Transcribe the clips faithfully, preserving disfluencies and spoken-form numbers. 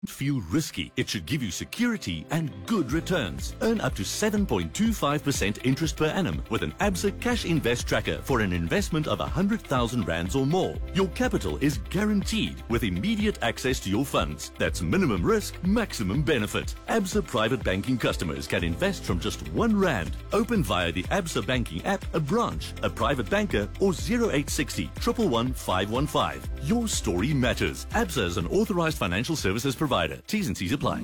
Feel risky. It should give you security and good returns. Earn up to seven point two five percent interest per annum with an Absa Cash Invest Tracker for an investment of one hundred thousand rands or more. Your capital is guaranteed with immediate access to your funds. That's minimum risk, maximum benefit. Absa Private Banking customers can invest from just one rand. Open via the Absa Banking app, a branch, a private banker, or zero eight six zero, one one one, five one five. Your story matters. Absa is an authorized financial services provider. T's and C's apply.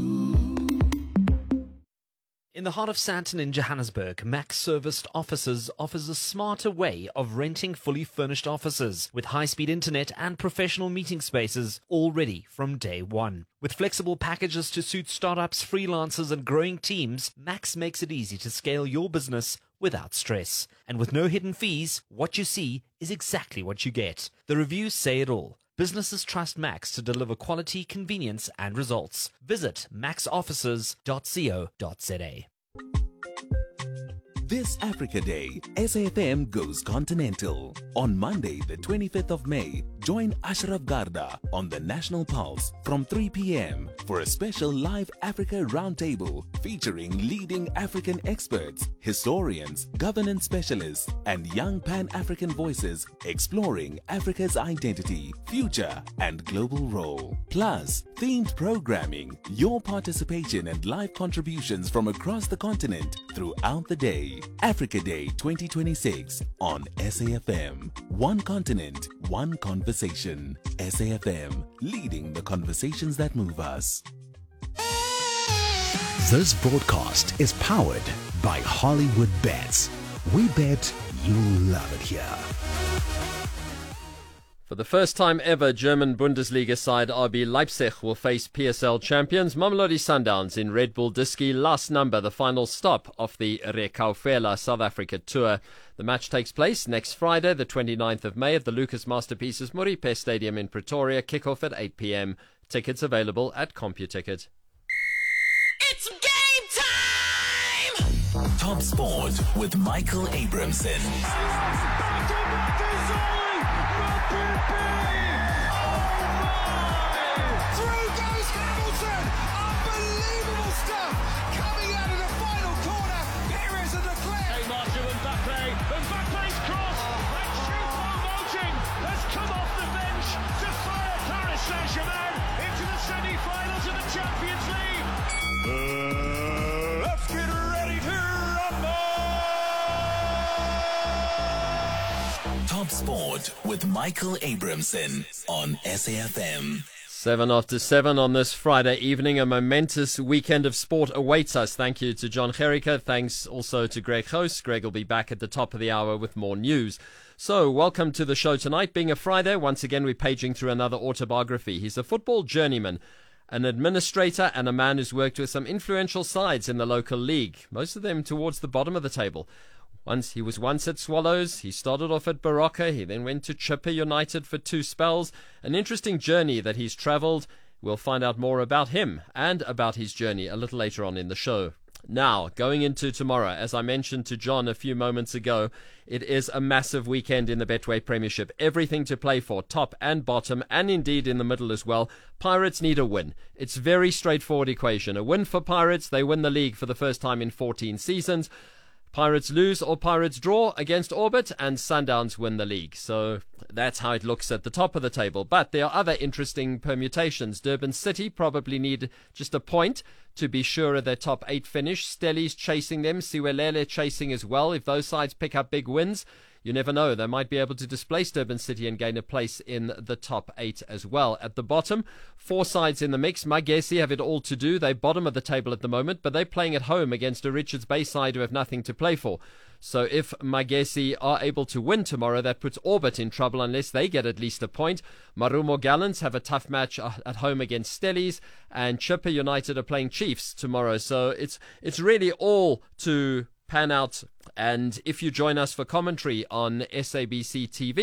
In the heart of Sandton in Johannesburg, Max Serviced Offices offers a smarter way of renting fully furnished offices with high-speed internet and professional meeting spaces all ready from day one. With flexible packages to suit startups, freelancers and growing teams, Max makes it easy to scale your business without stress. And with no hidden fees, what you see is exactly what you get. The reviews say it all. Businesses trust Max to deliver quality, convenience and results. Visit max offices dot co dot za. This Africa Day, S A F M goes continental. On Monday, the twenty-fifth of May, join Ashraf Garda on the National Pulse from three p.m. for a special live Africa roundtable featuring leading African experts, historians, governance specialists, and young Pan-African voices exploring Africa's identity, future, and global role. Plus, themed programming, your participation and live contributions from across the continent throughout the day. Africa Day twenty twenty-six on S A F M. One continent, one conversation. S A F M, leading the conversations that move us. This broadcast is powered by Hollywood Bets. We bet you'll love it here. For the first time ever, German Bundesliga side R B Leipzig will face P S L champions Mamelodi Sundowns in Red Bull Diski last number, the final stop of the Rekaufela South Africa tour. The match takes place next Friday, the twenty-ninth of May, at the Lucas Masterpieces Moripe Stadium in Pretoria. Kickoff at eight p.m. Tickets available at CompuTicket. It's game time! Top Sport with Michael Abramson. Through goes Hamilton! Unbelievable stuff! Coming out of the final corner, Perez and Leclerc. Hey, Marshall and Mbappe, Mbappe's cross, and Choupo-Moting has come off the bench to fire Paris Saint-Germain into the semi-finals of the Champions League. Uh, let's get ready to rumble! Top Sport with Michael Abramson on S A F M. Seven after seven on this Friday evening. A momentous weekend of sport awaits us. Thank you to John Gericke. Thanks also to Greg Host. Greg will be back at the top of the hour with more news. So, welcome to the show tonight. Being a Friday, once again we're paging through another autobiography. He's a football journeyman, an administrator and a man who's worked with some influential sides in the local league, most of them towards the bottom of the table. Once he was once at Swallows, he started off at Baroka, he then went to Chippa United for two spells. An interesting journey that he's travelled. We'll find out more about him and about his journey a little later on in the show. Now, going into tomorrow, as I mentioned to John a few moments ago, it is a massive weekend in the Betway Premiership. Everything to play for, top and bottom, and indeed in the middle as well. Pirates need a win. It's a very straightforward equation. A win for Pirates, they win the league for the first time in fourteen seasons. Pirates lose or Pirates draw against Orbit, and Sundowns win the league. So that's how it looks at the top of the table. But there are other interesting permutations. Durban City probably need just a point to be sure of their top eight finish. Stelli's chasing them, Siwelele chasing as well. If those sides pick up big wins, you never know. They might be able to displace Durban City and gain a place in the top eight as well. At the bottom, four sides in the mix. Magesi have it all to do. They're bottom of the table at the moment, but they're playing at home against a Richards Bay side who have nothing to play for. So if Magesi are able to win tomorrow, that puts Orbit in trouble unless they get at least a point. Marumo Gallants have a tough match at home against Stellies, and Chippa United are playing Chiefs tomorrow. So it's it's really all to pan out. And if you join us for commentary on S A B C T V,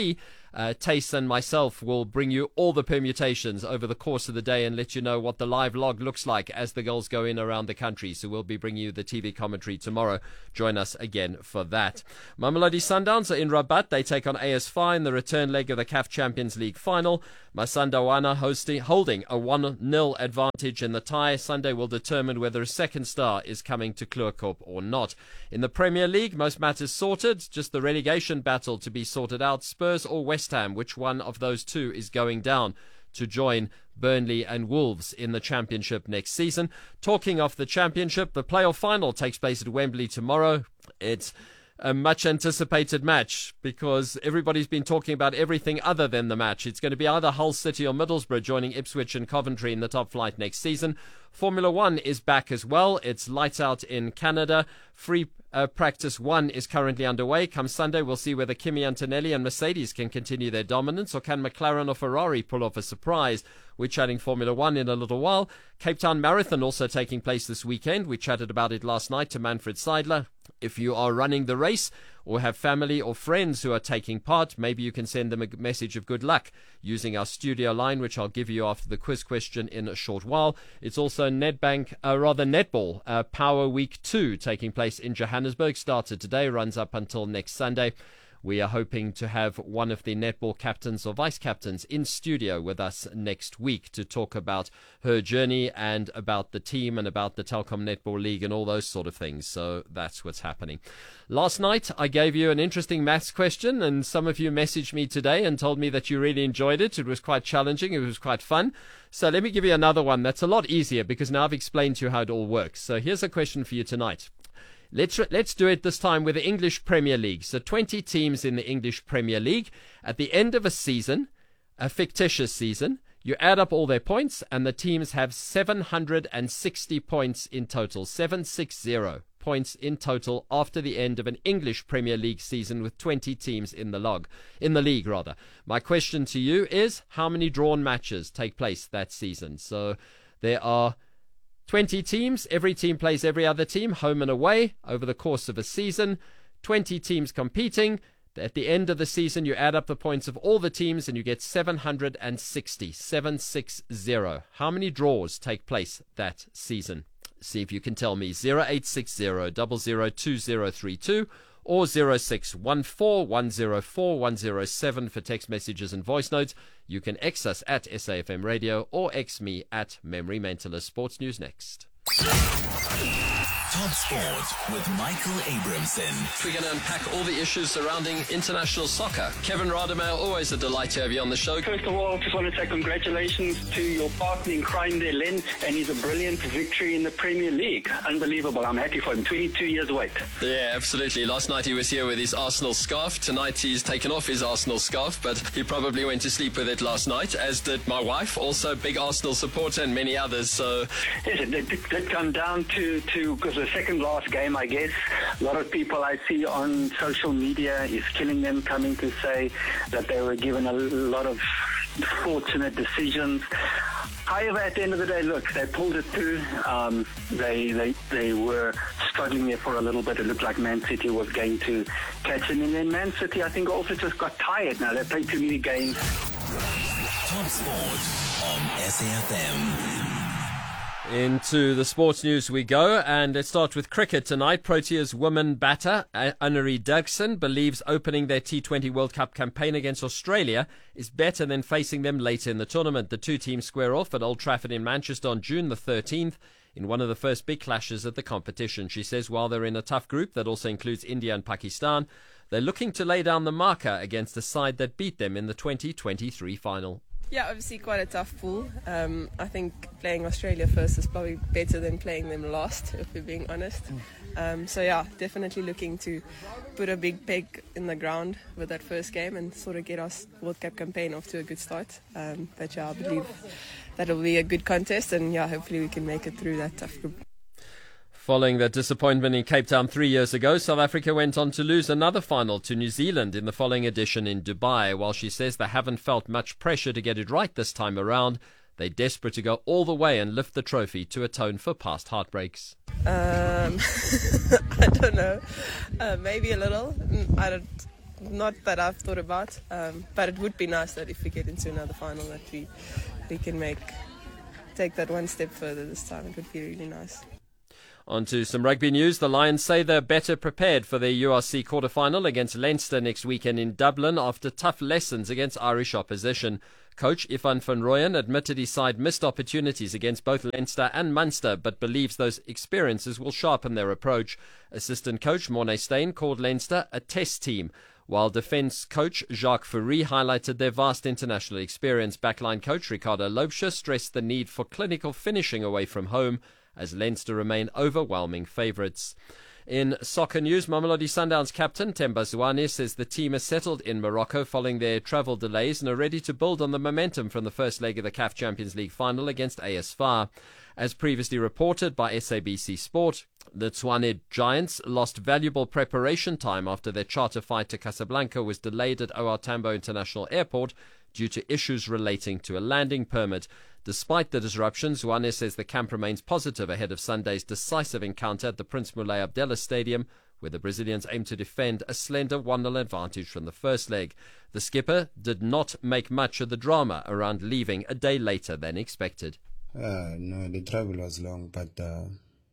Uh, Tace and myself will bring you all the permutations over the course of the day and let you know what the live log looks like as the goals go in around the country. So we'll be bringing you the T V commentary tomorrow. Join us again for that. Mamelodi Sundowns are in Rabat. They take on A S F A in the return leg of the C A F Champions League final. Masandawana hosting, holding a one nil advantage in the tie. Sunday will determine whether a second star is coming to Kloerkop or not. In the Premier League, most matters sorted. Just the relegation battle to be sorted out. Spurs or West Ham, which one of those two is going down to join Burnley and Wolves in the Championship next season? Talking of the Championship, the playoff final takes place at Wembley tomorrow. It's a much anticipated match because everybody's been talking about everything other than the match. It's going to be either Hull City or Middlesbrough joining Ipswich and Coventry in the top flight next season. Formula One is back as well. It's lights out in Canada. Free uh, practice one is currently underway. Come Sunday, we'll see whether Kimi Antonelli and Mercedes can continue their dominance, or can McLaren or Ferrari pull off a surprise. We're chatting Formula One in a little while. Cape Town Marathon also taking place this weekend. We chatted about it last night to Manfred Seidler. If you are running the race or have family or friends who are taking part, maybe you can send them a message of good luck using our studio line, which I'll give you after the quiz question in a short while. It's also Nedbank, uh, rather Netball uh, Power Week two taking place in Johannesburg. Started today, runs up until next Sunday. We are hoping to have one of the netball captains or vice captains in studio with us next week to talk about her journey and about the team and about the Telkom Netball League and all those sort of things. So that's what's happening. Last night, I gave you an interesting maths question, and some of you messaged me today and told me that you really enjoyed it. It was quite challenging. It was quite fun. So let me give you another one that's a lot easier because now I've explained to you how it all works. So here's a question for you tonight. Let's let's do it this time with the English Premier League. So twenty teams in the English Premier League. At the end of a season, a fictitious season, you add up all their points, and the teams have seven hundred sixty points in total. seven hundred sixty points in total after the end of an English Premier League season with twenty teams in the log, in the league rather. My question to you is, how many drawn matches take place that season? So there are twenty teams. Every team plays every other team, home and away, over the course of a season. twenty teams competing. At the end of the season, you add up the points of all the teams and you get seven hundred sixty. seven hundred sixty. How many draws take place that season? See if you can tell me. zero eight six zero, zero zero two zero three two or zero six one four, one zero four, one zero seven for text messages and voice notes. You can X us at S A F M Radio or X me at Memory Mentalist. Sports News next. Top Sport with Michael Abramson. We're going to unpack all the issues surrounding international soccer. Kevin Rademail, always a delight to have you on the show. First of all, I just want to say congratulations to your partner in crime there, Len, and his a brilliant victory in the Premier League. Unbelievable. I'm happy for him. twenty-two years wait. Yeah, absolutely. Last night he was here with his Arsenal scarf. Tonight he's taken off his Arsenal scarf, but he probably went to sleep with it last night, as did my wife, also big Arsenal supporter, and many others. So yes, it did, it did come down to, to because the second last game, I guess, a lot of people I see on social media is killing them, coming to say that they were given a lot of fortunate decisions. However, at the end of the day, look, they pulled it through. Um, they, they they were struggling there for a little bit. It looked like Man City was going to catch them. And then Man City, I think, also just got tired now. They played too many games. Top Sport on S A F M. Into the sports news we go, and let's start with cricket tonight. Proteas women batter Annery Dugson believes opening their T twenty World Cup campaign against Australia is better than facing them later in the tournament. The two teams square off at Old Trafford in Manchester on June the thirteenth in one of the first big clashes at the competition. She says while they're in a tough group that also includes India and Pakistan, they're looking to lay down the marker against the side that beat them in the twenty twenty-three final. Yeah, obviously quite a tough pool. Um, I think playing Australia first is probably better than playing them last, if we're being honest. Um, so yeah, definitely looking to put a big peg in the ground with that first game and sort of get our World Cup campaign off to a good start. Um, but yeah, I believe that will be a good contest, and yeah, hopefully we can make it through that tough group. Following the disappointment in Cape Town three years ago, South Africa went on to lose another final to New Zealand in the following edition in Dubai. While she says they haven't felt much pressure to get it right this time around, they're desperate to go all the way and lift the trophy to atone for past heartbreaks. Um, I don't know. Uh, maybe a little. I don't. not that I've thought about, um, but it would be nice that if we get into another final that we we can make take that one step further this time. It would be really nice. On to some rugby news. The Lions say they're better prepared for their U R C quarter-final against Leinster next weekend in Dublin after tough lessons against Irish opposition. Coach Ifan van Rooyen admitted his side missed opportunities against both Leinster and Munster, but believes those experiences will sharpen their approach. Assistant coach Morné Steyn called Leinster a test team, while defence coach Jacques Fourie highlighted their vast international experience. Backline coach Ricardo Loubser stressed the need for clinical finishing away from home, as Leinster remain overwhelming favourites. In soccer news, Mamelodi Sundowns captain Themba Zwane says the team is settled in Morocco following their travel delays and are ready to build on the momentum from the first leg of the C A F Champions League final against A S F A R. As previously reported by S A B C Sport, the Zwane Giants lost valuable preparation time after their charter flight to Casablanca was delayed at O R Tambo International Airport due to issues relating to a landing permit. Despite the disruption, Zwane says the camp remains positive ahead of Sunday's decisive encounter at the Prince Moulay Abdallah Stadium, where the Brazilians aim to defend a slender one nil advantage from the first leg. The skipper did not make much of the drama around leaving a day later than expected. Uh, no, the travel was long, but uh,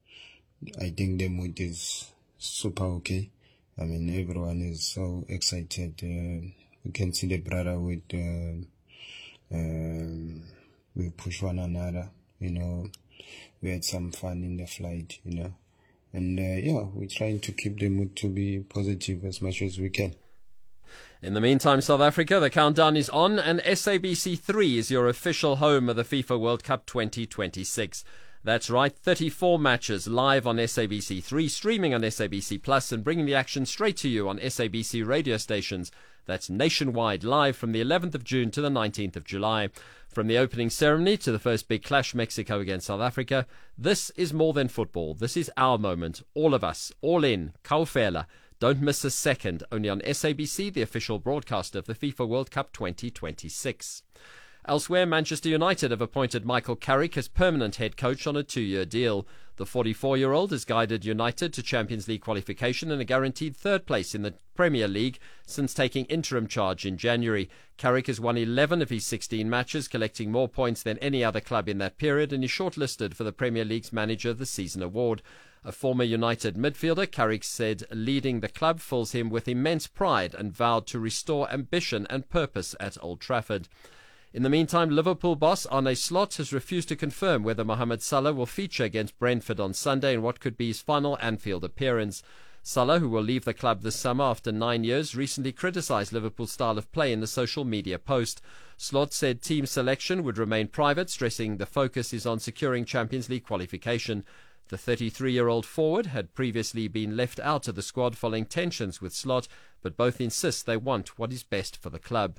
I think the mood is super okay. I mean, everyone is so excited. Uh, you can see the brother with... Uh, um, we push one another, you know. We had some fun in the flight, you know. And uh, yeah, we're trying to keep the mood to be positive as much as we can. In the meantime, South Africa, the countdown is on, and S A B C three is your official home of the FIFA World Cup twenty twenty-six. That's right, thirty-four matches live on S A B C three, streaming on S A B C Plus, and bringing the action straight to you on S A B C radio stations. That's nationwide, live from the eleventh of June to the nineteenth of July. From the opening ceremony to the first big clash, Mexico against South Africa, this is more than football. This is our moment. All of us, all in, Kaufela. Don't miss a second, only on S A B C, the official broadcaster of the FIFA World Cup twenty twenty-six. Elsewhere, Manchester United have appointed Michael Carrick as permanent head coach on a two-year deal. The forty-four-year-old has guided United to Champions League qualification and a guaranteed third place in the Premier League since taking interim charge in January. Carrick has won eleven of his sixteen matches, collecting more points than any other club in that period, and is shortlisted for the Premier League's Manager of the Season award. A former United midfielder, Carrick said leading the club fills him with immense pride and vowed to restore ambition and purpose at Old Trafford. In the meantime, Liverpool boss Arne Slot has refused to confirm whether Mohamed Salah will feature against Brentford on Sunday in what could be his final Anfield appearance. Salah, who will leave the club this summer after nine years, recently criticised Liverpool's style of play in a social media post. Slot said team selection would remain private, stressing the focus is on securing Champions League qualification. The thirty-three-year-old forward had previously been left out of the squad following tensions with Slot, but both insist they want what is best for the club.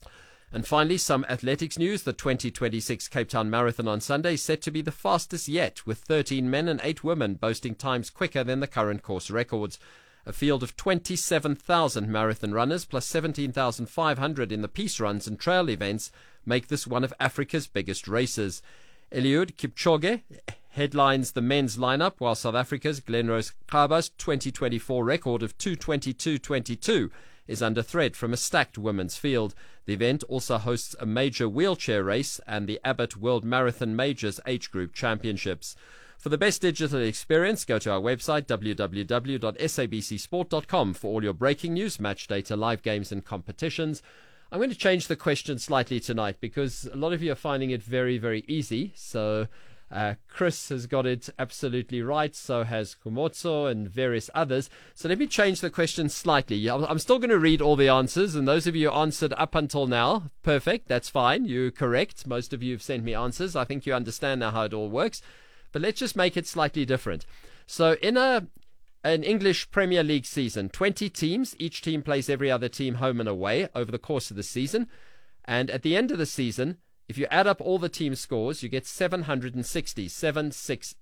And finally, some athletics news. The twenty twenty-six Cape Town Marathon on Sunday is set to be the fastest yet, with thirteen men and eight women boasting times quicker than the current course records. A field of twenty-seven thousand marathon runners plus seventeen thousand five hundred in the peace runs and trail events make this one of Africa's biggest races. Eliud Kipchoge headlines the men's lineup, while South Africa's Glenrose Qaba's twenty twenty-four record of two twenty-two twenty-two is under threat from a stacked women's field. The event also hosts a major wheelchair race and the Abbott World Marathon Majors Age Group Championships. For the best digital experience, go to our website w w w dot s a b c sport dot com for all your breaking news, match data, live games and competitions. I'm going to change the question slightly tonight because a lot of you are finding it very, very easy. So Uh, Chris has got it absolutely right, so has Kumotso and various others. So let me change the question slightly. I'm still going to read all the answers, and those of you who answered up until now, perfect, that's fine, you're correct. Most of you have sent me answers. I think you understand now how it all works. But let's just make it slightly different. So in a an English Premier League season, twenty teams, each team plays every other team home and away over the course of the season. And at the end of the season, if you add up all the team scores, you get seven hundred sixty, seven sixty.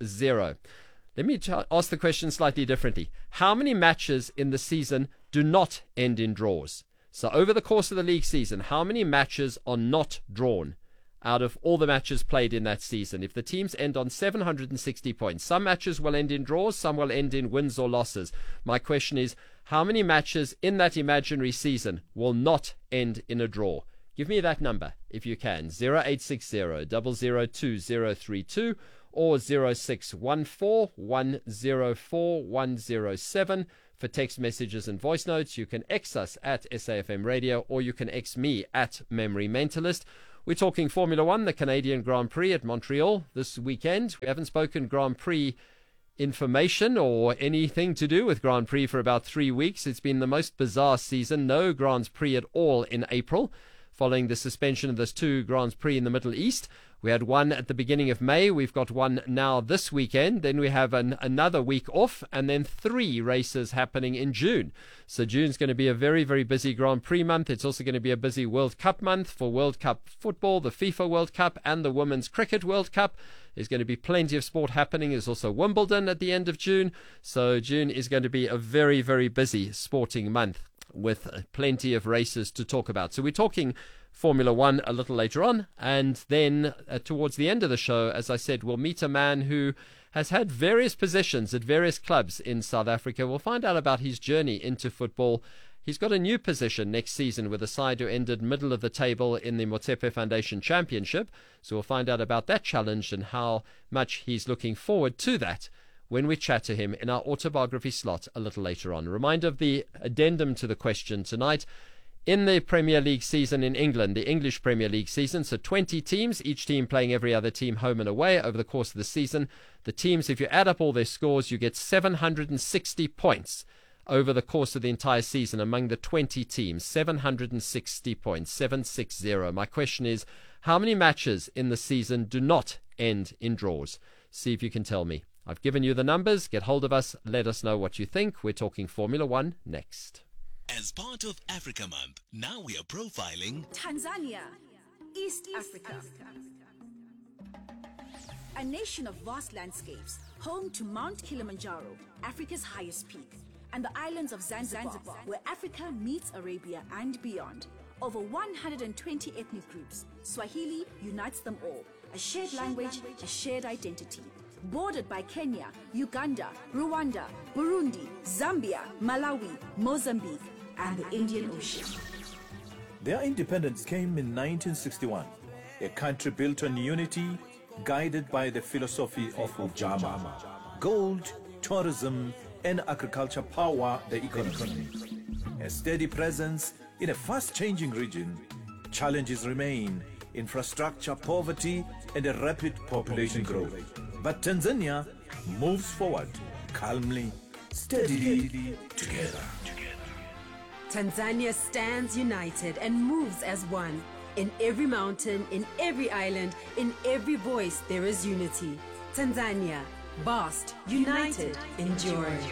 Let me t- ask the question slightly differently. How many matches in the season do not end in draws? So over the course of the league season, how many matches are not drawn? out of all the matches played in that season. If the teams end on seven hundred sixty points, some matches will end in draws, some will end in wins or losses. My question is, how many matches in that imaginary season will not end in a draw? Give me that number if you can. zero eight six zero, zero zero two zero three two or zero six one four, one zero four, one zero seven. For text messages and voice notes, you can X us at S A F M Radio, or you can X me at Memory Mentalist. We're talking Formula One, the Canadian Grand Prix at Montreal this weekend. We haven't spoken Grand Prix information or anything to do with Grand Prix for about three weeks. It's been the most bizarre season. No Grand Prix at all in April, following the suspension of those two Grand Prix in the Middle East. We had one at the beginning of May. We've got one now this weekend. Then we have an, another week off, and then three races happening in June. So June's going to be a very, very busy Grand Prix month. It's also going to be a busy World Cup month for World Cup football, the FIFA World Cup, and the Women's Cricket World Cup. There's going to be plenty of sport happening. There's also Wimbledon at the end of June. So June is going to be a very, very busy sporting month with plenty of races to talk about. So we're talking Formula One a little later on, and then uh, towards the end of the show, as I said, we'll meet a man who has had various positions at various clubs in South Africa. We'll find out about his journey into football. He's got a new position next season with a side who ended middle of the table in the Motsepe Foundation Championship. So we'll find out about that challenge and how much he's looking forward to that when we chat to him in our autobiography slot a little later on. A reminder of the addendum to the question tonight. In the Premier League season in England, the English Premier League season, so twenty teams, each team playing every other team home and away over the course of the season. The teams, if you add up all their scores, you get seven hundred sixty points over the course of the entire season among the twenty teams. seven hundred sixty points, seven sixty. My question is, how many matches in the season do not end in draws? See if you can tell me. I've given you the numbers. Get hold of us. Let us know what you think. We're talking Formula One next. As part of Africa Month, now we are profiling Tanzania, East Africa. A nation of vast landscapes, home to Mount Kilimanjaro, Africa's highest peak, and the islands of Zanzibar, where Africa meets Arabia and beyond. Over one hundred twenty ethnic groups, Swahili unites them all, a shared language, a shared identity. Bordered by Kenya, Uganda, Rwanda, Burundi, Zambia, Malawi, Mozambique, and the Indian Ocean. Their independence came in nineteen sixty-one, a country built on unity, guided by the philosophy of Ujamaa. Gold, tourism, and agriculture power the economy. A steady presence in a fast-changing region, challenges remain: infrastructure, poverty, and a rapid population growth. But Tanzania moves forward calmly, steadily, together. Tanzania stands united and moves as one. In every mountain, in every island, in every voice, there is unity. Tanzania, vast, united, enduring.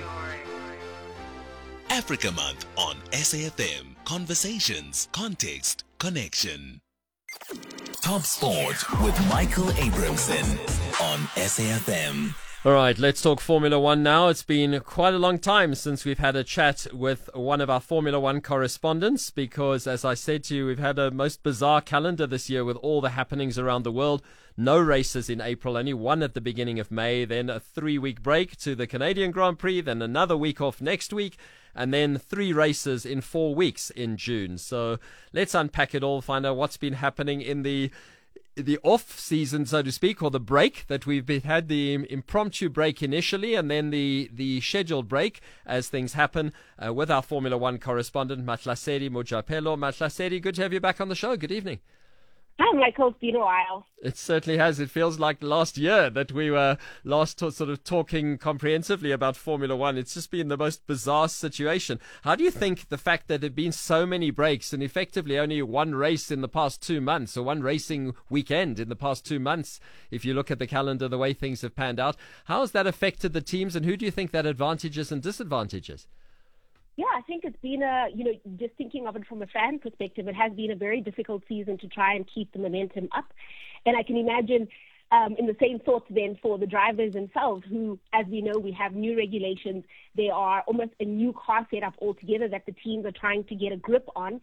Africa Month on S A F M. Conversations, context, connection. Top Sport with Michael Abramson on S A F M. All right, let's talk Formula One now. It's been quite a long time since we've had a chat with one of our Formula One correspondents because, as I said to you, we've had a most bizarre calendar this year with all the happenings around the world. No races in April, only one at the beginning of May, then a three-week break to the Canadian Grand Prix, then another week off next week, and then three races in four weeks in June. So let's unpack it all, find out what's been happening in the the off season, so to speak, or the break that we've been, had the impromptu break initially, and then the, the scheduled break as things happen uh, with our Formula One correspondent, Mahlasedi Mojapelo. Mahlasedi, good to have you back on the show. Good evening. Hi, Michael. It's been a while. It certainly has. It feels like last year that we were last to sort of talking comprehensively about Formula One. It's just been the most bizarre situation. How do you think the fact that there have been so many breaks and effectively only one race in the past two months or one racing weekend in the past two months, if you look at the calendar, the way things have panned out, how has that affected the teams and who do you think that advantages and disadvantages? Yeah, I think it's been a, you know, just thinking of it from a fan perspective, it has been a very difficult season to try and keep the momentum up. And I can imagine um, in the same thoughts then for the drivers themselves who, as we know, we have new regulations. They are almost a new car setup altogether that the teams are trying to get a grip on.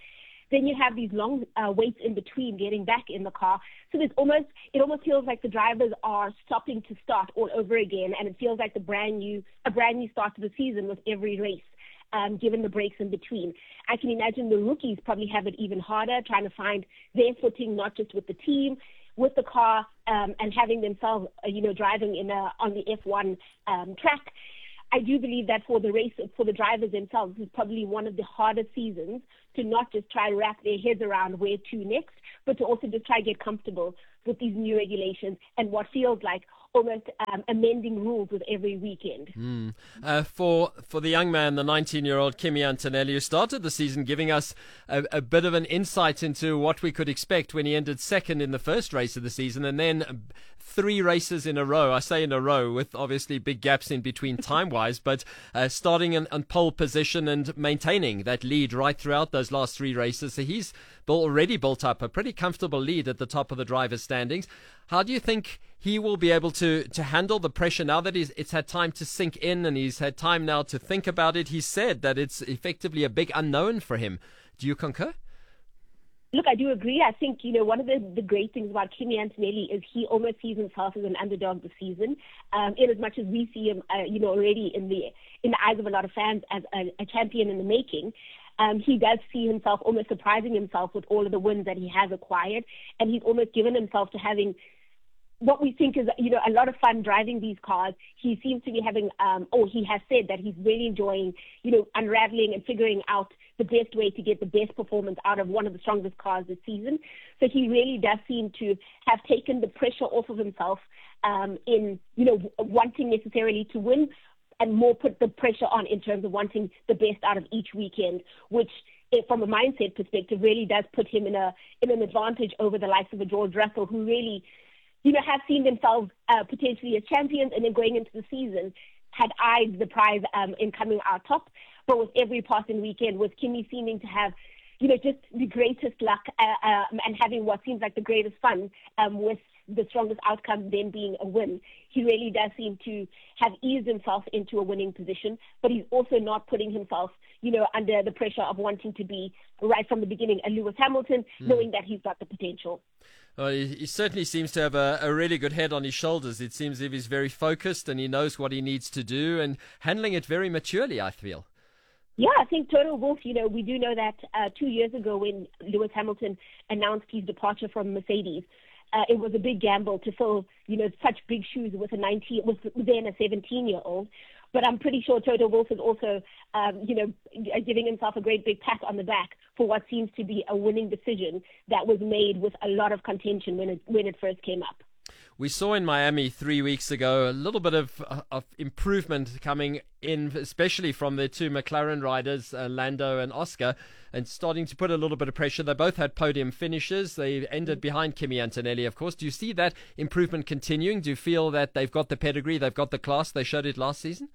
Then you have these long uh, waits in between getting back in the car. So there's almost, it almost feels like the drivers are stopping to start all over again, and it feels like the brand new, a brand new start to the season with every race. Um, given the breaks in between. I can imagine the rookies probably have it even harder, trying to find their footing, not just with the team, with the car, um, and having themselves, uh, you know, driving in a, on the F one um, track. I do believe that for the race, for the drivers themselves, this is probably one of the hardest seasons to not just try to wrap their heads around where to next, but to also just try to get comfortable with these new regulations and what feels like almost um, amending rules with every weekend. Mm. Uh, for for the young man, the nineteen-year-old Kimi Antonelli, who started the season giving us a, a bit of an insight into what we could expect when he ended second in the first race of the season, and then three races in a row. I say in a row with obviously big gaps in between time-wise, but uh, starting in, in pole position and maintaining that lead right throughout those last three races. So he's already built up a pretty comfortable lead at the top of the driver's standings. How do you think he will be able to, to handle the pressure now that he's, it's had time to sink in and he's had time now to think about it? He said that it's effectively a big unknown for him. Do you concur? Look, I do agree. I think, you know, one of the, the great things about Kimi Antonelli is he almost sees himself as an underdog this season, um, in as much as we see him, uh, you know, already in the in the eyes of a lot of fans as a, a champion in the making. Um, he does see himself almost surprising himself with all of the wins that he has acquired, and he's almost given himself to having what we think is, you know, a lot of fun driving these cars. He seems to be having, um, or he has said that he's really enjoying, you know, unraveling and figuring out the best way to get the best performance out of one of the strongest cars this season. So he really does seem to have taken the pressure off of himself um, in, you know, wanting necessarily to win, and more put the pressure on in terms of wanting the best out of each weekend, which from a mindset perspective really does put him in a in an advantage over the likes of a George Russell, who really, you know, have seen themselves uh, potentially as champions, and then going into the season had eyed the prize um, in coming out top. But with every passing weekend, with Kimi seeming to have, you know, just the greatest luck uh, uh, and having what seems like the greatest fun um, with the strongest outcome then being a win. He really does seem to have eased himself into a winning position, but he's also not putting himself, you know, under the pressure of wanting to be right from the beginning a Lewis Hamilton, mm. knowing that he's got the potential. Well, he, he certainly seems to have a, a really good head on his shoulders. It seems as if he's very focused and he knows what he needs to do and handling it very maturely, I feel. Yeah, I think Toto Wolff, you know, we do know that uh, two years ago when Lewis Hamilton announced his departure from Mercedes, uh, it was a big gamble to fill, you know, such big shoes with a nineteen, with then a seventeen-year-old. But I'm pretty sure Toto Wolff is also, um, you know, giving himself a great big pat on the back for what seems to be a winning decision that was made with a lot of contention when it when it first came up. We saw in Miami three weeks ago a little bit of, of improvement coming in, especially from the two McLaren riders, uh, Lando and Oscar, and starting to put a little bit of pressure. They both had podium finishes. They ended behind Kimi Antonelli, of course. Do you see that improvement continuing? Do you feel that they've got the pedigree, they've got the class, they showed it last season?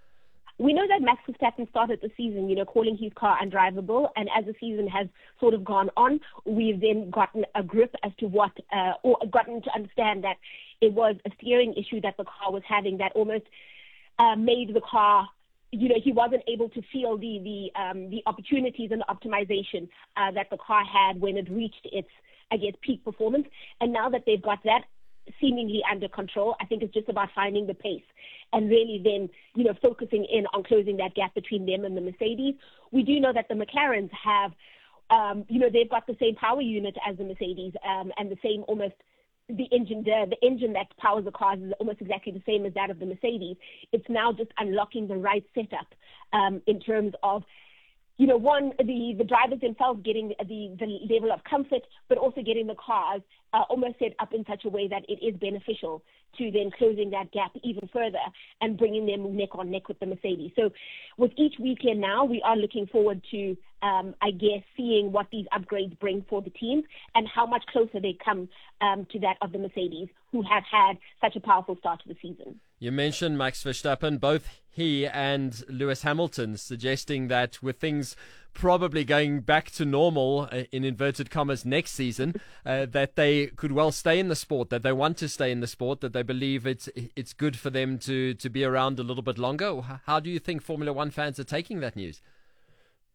We know that Max Verstappen started the season, you know, calling his car undrivable, and as the season has sort of gone on, we've then gotten a grip as to what, uh, or gotten to understand that it was a steering issue that the car was having that almost uh, made the car, you know, he wasn't able to feel the the um, the opportunities and the optimization uh, that the car had when it reached its, I guess, peak performance. And now that they've got that seemingly under control, I think it's just about finding the pace and really then, you know, focusing in on closing that gap between them and the Mercedes. We do know that the McLarens have, um, you know, they've got the same power unit as the Mercedes um, and the same almost the engine, the, the engine that powers the cars is almost exactly the same as that of the Mercedes. It's now just unlocking the right setup um, in terms of, you know, one, the, the drivers themselves getting the, the level of comfort, but also getting the cars uh, almost set up in such a way that it is beneficial to then closing that gap even further and bringing them neck on neck with the Mercedes. So with each weekend now, we are looking forward to, um, I guess, seeing what these upgrades bring for the teams and how much closer they come um, to that of the Mercedes, who have had such a powerful start to the season. You mentioned Max Verstappen, both he and Lewis Hamilton suggesting that with things probably going back to normal, uh, in inverted commas, next season, uh, that they could well stay in the sport, that they want to stay in the sport, that they believe it's it's good for them to, to be around a little bit longer. How do you think Formula One fans are taking that news?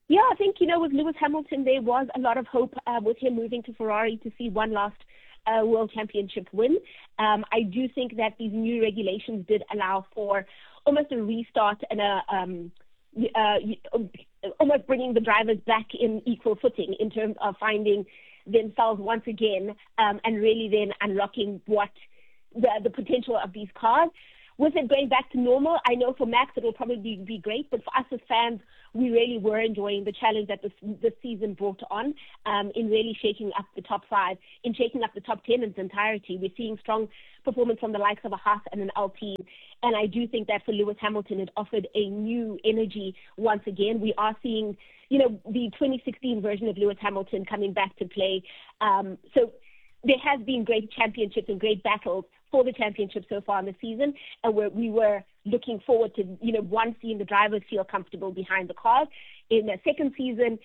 Yeah, I think, you know, with Lewis Hamilton, there was a lot of hope uh, with him moving to Ferrari to see one last uh, World Championship win. Um, I do think that these new regulations did allow for almost a restart and a um, uh, almost bringing the drivers back in equal footing in terms of finding themselves once again um, and really then unlocking what the, the potential of these cars. With it going back to normal, I know for Max it will probably be great, but for us as fans, we really were enjoying the challenge that this, this season brought on um, in really shaking up the top five, in shaking up the top ten in its entirety. We're seeing strong performance from the likes of a Haas and an Alpine, and I do think that for Lewis Hamilton, it offered a new energy once again. We are seeing, you know, the twenty sixteen version of Lewis Hamilton coming back to play. Um, so there has been great championships and great battles for the championship so far in the season, and we're, we were looking forward to, you know, one, seeing the drivers feel comfortable behind the cars. In the second season,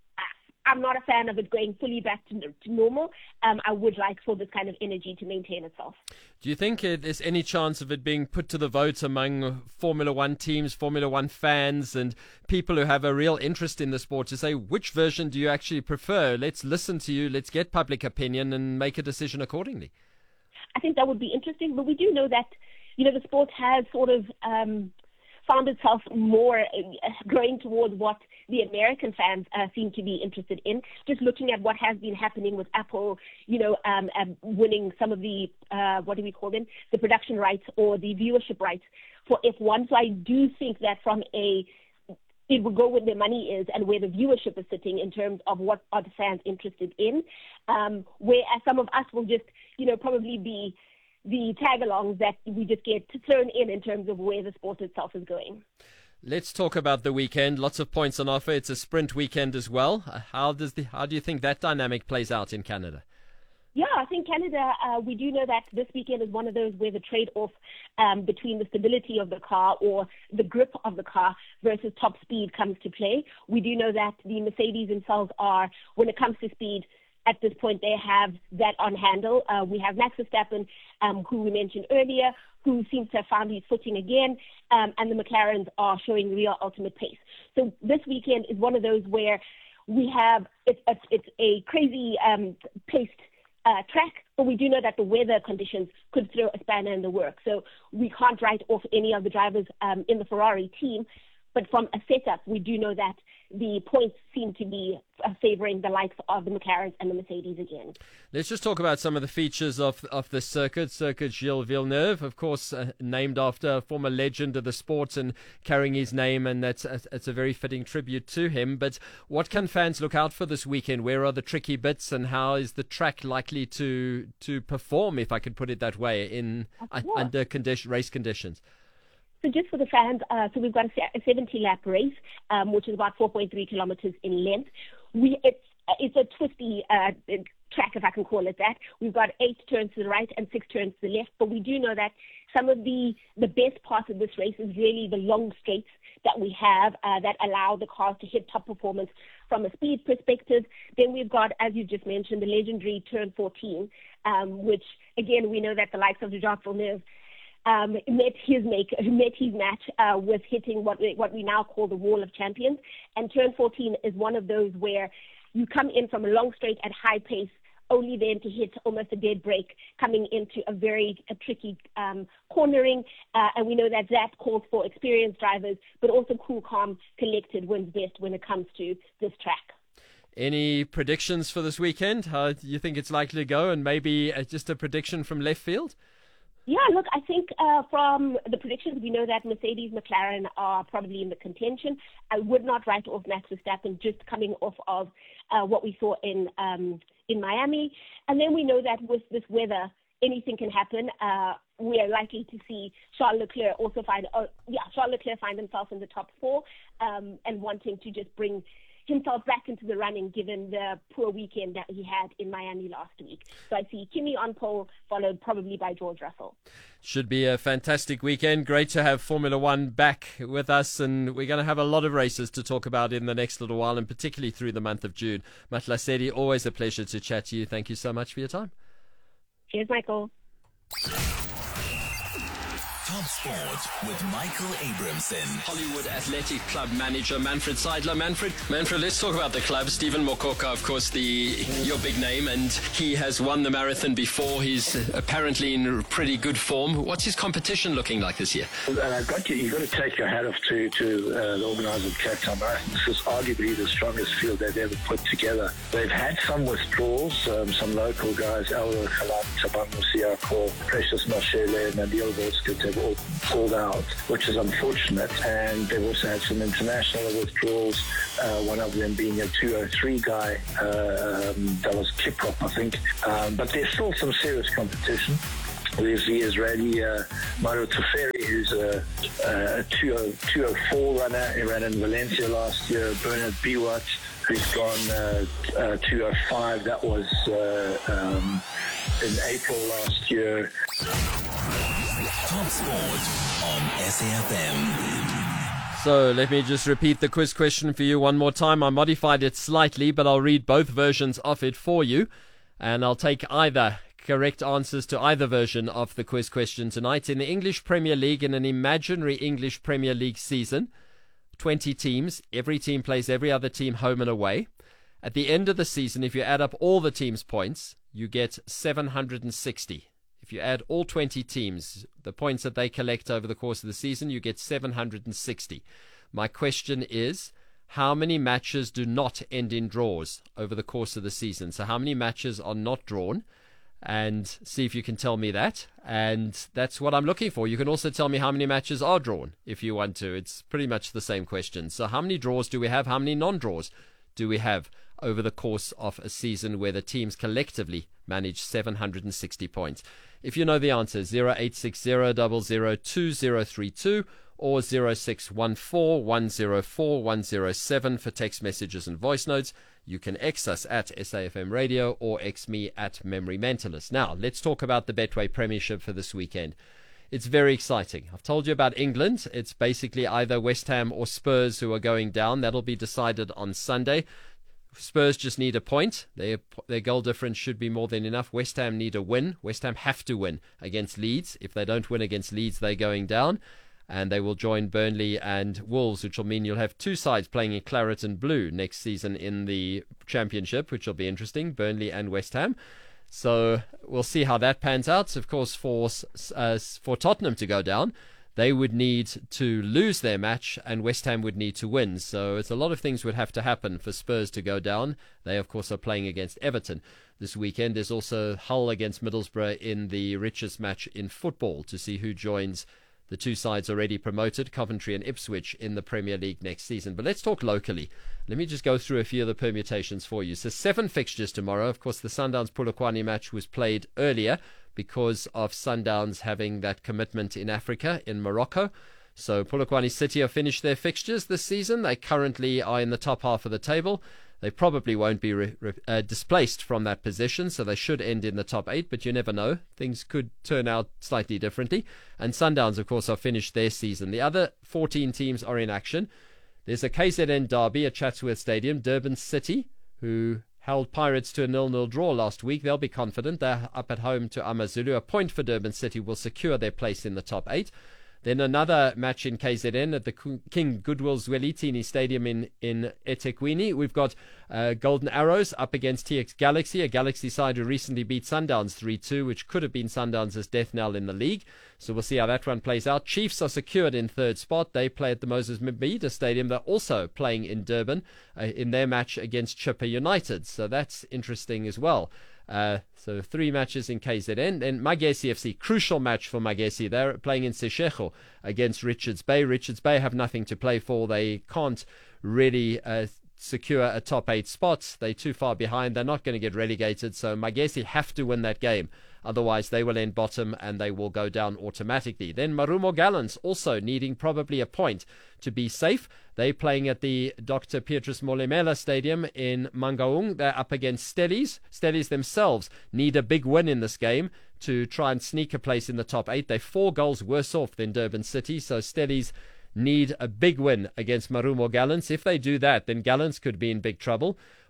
I'm not a fan of it going fully back to, to normal. Um, I would like for this kind of energy to maintain itself. Do you think there's any chance of it being put to the vote among Formula One teams, Formula One fans, and people who have a real interest in the sport to say, which version do you actually prefer? Let's listen to you, let's get public opinion and make a decision accordingly. I think that would be interesting, but we do know that, you know, the sport has sort of um, found itself more uh, growing towards what the American fans uh, seem to be interested in. Just looking at what has been happening with Apple, you know, um, um, winning some of the, uh, what do we call them, the production rights or the viewership rights for F one. So I do think that from a it will go where the money is and where the viewership is sitting in terms of what are the fans interested in. Um, whereas some of us will just, you know, probably be the tag-alongs that we just get thrown in in terms of where the sport itself is going. Let's talk about the weekend. Lots of points on offer. It's a sprint weekend as well. How does the how do you think that dynamic plays out in Canada? Yeah, I think Canada, uh, we do know that this weekend is one of those where the trade-off um, between the stability of the car or the grip of the car versus top speed comes to play. We do know that the Mercedes themselves are, when it comes to speed, at this point they have that on handle. Uh, we have Max Verstappen, um, who we mentioned earlier, who seems to have found his footing again, um, and the McLarens are showing real ultimate pace. So this weekend is one of those where we have, it's, it's, it's a crazy um, paced Uh, track, but we do know that the weather conditions could throw a spanner in the works. So we can't write off any of the drivers um, in the Ferrari team, but from a setup, we do know that the points seem to be uh, favoring the likes of the McLarens and the Mercedes again. Let's just talk about some of the features of of the circuit. Circuit Gilles Villeneuve, of course, uh, named after a former legend of the sport and carrying his name, and that's uh, it's a very fitting tribute to him. But what can fans look out for this weekend? Where are the tricky bits, and how is the track likely to to perform, if I could put it that way, in uh, under condition, race conditions? So just for the fans, uh, so we've got a seventy-lap race, um, which is about four point three kilometers in length. We It's it's a twisty uh, track, if I can call it that. We've got eight turns to the right and six turns to the left, but we do know that some of the, the best parts of this race is really the long straights that we have uh, that allow the cars to hit top performance from a speed perspective. Then we've got, as you just mentioned, the legendary turn fourteen, um, which, again, we know that the likes of Jacques Villeneuve Um, met his make, met his match uh, with hitting what we, what we now call the Wall of Champions. And turn fourteen is one of those where you come in from a long straight at high pace, only then to hit almost a dead break, coming into a very a tricky um, cornering. Uh, and we know that that calls for experienced drivers, but also cool, calm, collected wins best when it comes to this track. Any predictions for this weekend? How do you think it's likely to go? And maybe uh, just a prediction from left field? Yeah, look, I think uh, from the predictions, we know that Mercedes, McLaren are probably in the contention. I would not write off Max Verstappen just coming off of uh, what we saw in um, in Miami. And then we know that with this weather, anything can happen. Uh, we are likely to see Charles Leclerc also find, uh, yeah, Charles Leclerc find himself in the top four um, and wanting to just bring himself back into the running given the poor weekend that he had in Miami last week. So I see Kimi on pole, followed probably by George Russell. Should be a fantastic weekend. Great to have Formula One back with us, and we're going to have a lot of races to talk about in the next little while, and particularly through the month of June. Matlasedi, always a pleasure to chat to you. Thank you so much for your time. Cheers, Michael. Top Sport with Michael Abramson. Hollywood Athletic Club manager Manfred Seidler. Manfred, Manfred, let's talk about the club. Stephen Mokoka, of course, the your big name, and he has won the marathon before. He's apparently in pretty good form. What's his competition looking like this year? And I've got you, you've got to take your hat off to, to uh, the organiser of Cape Town Marathon. This is arguably the strongest field they've ever put together. They've had some withdrawals, um, some local guys, Elro Khalan, Tabango Siako, Precious Mashele, and Nabil Volskit have all pulled out, which is unfortunate. And they've also had some international withdrawals, uh, one of them being a two oh three guy, uh, um, that was Kiprop, I think. Um, but there's still some serious competition. There's the Israeli uh, Mario Tuferi, who's a, a two oh four runner. He ran in Valencia last year. Bernard Biwat, who's gone uh, uh, two oh five. That was uh, um, in April last year. Top Sport on S A F M. So let me just repeat the quiz question for you one more time. I modified it slightly, but I'll read both versions of it for you, and I'll take either correct answers to either version of the quiz question tonight. In the English Premier League, in an imaginary English Premier League season, twenty teams, every team plays every other team home and away. At the end of the season, if you add up all the teams' points, you get seven hundred sixty. If you add all twenty teams, the points that they collect over the course of the season, you get seven hundred sixty. My question is, how many matches do not end in draws over the course of the season? So how many matches are not drawn? And see if you can tell me that. And that's what I'm looking for. You can also tell me how many matches are drawn if you want to. It's pretty much the same question. So how many draws do we have? How many non-draws do we have over the course of a season where the teams collectively manage seven hundred sixty points? If you know the answer, zero eight six zero, zero zero two zero three two or zero six one four, one zero four, one zero seven for text messages and voice notes. You can X us at S A F M Radio or X me at Memory Mentalist. Now, let's talk about the Betway Premiership for this weekend. It's very exciting. I've told you about England. It's basically either West Ham or Spurs who are going down. That'll be decided on Sunday. Spurs just need a point. Their, their goal difference should be more than enough. West Ham need a win. West Ham have to win against Leeds. If they don't win against Leeds, they're going down. And they will join Burnley and Wolves, which will mean you'll have two sides playing in claret and blue next season in the Championship, which will be interesting, Burnley and West Ham. So we'll see how that pans out. Of course, for uh, for Tottenham to go down, they would need to lose their match and West Ham would need to win. So it's a lot of things would have to happen for Spurs to go down. They, of course, are playing against Everton this weekend. There's also Hull against Middlesbrough in the richest match in football to see who joins the two sides already promoted, Coventry and Ipswich, in the Premier League next season. But let's talk locally. Let me just go through a few of the permutations for you. So seven fixtures tomorrow. Of course, the Sundowns Polokwane match was played earlier because of Sundowns having that commitment in Africa, in Morocco. So Polokwane City have finished their fixtures this season. They currently are in the top half of the table. They probably won't be re- re- uh, displaced from that position, so they should end in the top eight, but you never know. Things could turn out slightly differently. And Sundowns, of course, have finished their season. The other fourteen teams are in action. There's a K Z N derby at Chatsworth Stadium. Durban City, who held Pirates to a nil nil draw last week. They'll be confident. They're up at home to AmaZulu. A point for Durban City will secure their place in the top eight. Then another match in K Z N at the King Goodwill Zwelithini Stadium in, in eThekwini. We've got uh, Golden Arrows up against T X Galaxy, a Galaxy side who recently beat Sundowns three two, which could have been Sundowns' death knell in the league. So we'll see how that one plays out. Chiefs are secured in third spot. They play at the Moses Mabhida Stadium. They're also playing in Durban uh, in their match against Chippa United. So that's interesting as well. Uh, so three matches in K Z N. Then Magesi F C, crucial match for Magesi. They're playing in Seshego against Richards Bay. Richards Bay have nothing to play for. They can't really uh, secure a top eight spot. They're too far behind. They're not going to get relegated. So Magesi have to win that game. Otherwise, they will end bottom and they will go down automatically. Then Marumo Gallants also needing probably a point to be safe. They're playing at the Doctor Petrus Molemela Stadium in Mangaung. They're up against Stellies. Stellies themselves need a big win in this game to try and sneak a place in the top eight. They're four goals worse off than Durban City, so Stellies need a big win against Marumo Gallants. If they do that, then Gallants could be in big trouble.